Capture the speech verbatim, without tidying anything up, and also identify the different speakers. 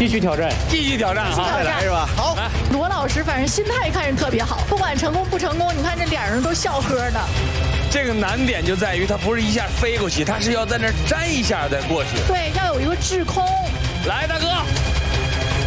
Speaker 1: 继续挑战，
Speaker 2: 继续挑战啊！
Speaker 3: 再来是吧？好，
Speaker 4: 罗老师反正心态看着特别好，不管成功不成功，你看这脸上都笑呵的。
Speaker 2: 这个难点就在于它不是一下飞过去，它是要在那儿粘一下再过去。
Speaker 4: 对，要有一个滞空。
Speaker 2: 来，大哥。